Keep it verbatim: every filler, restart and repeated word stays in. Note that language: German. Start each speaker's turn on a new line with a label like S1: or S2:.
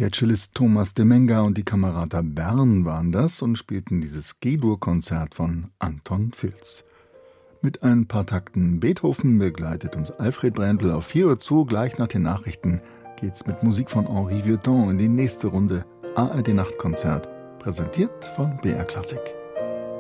S1: Der Cellist Thomas Demenga und die Camerata Bern waren das und spielten dieses G-Dur-Konzert von Anton Filz. Mit ein paar Takten Beethoven begleitet uns Alfred Brendel auf vier Uhr zu. Gleich nach den Nachrichten geht's mit Musik von Henri Vieuxtemps in die nächste Runde A R D Nachtkonzert, präsentiert von B R Klassik.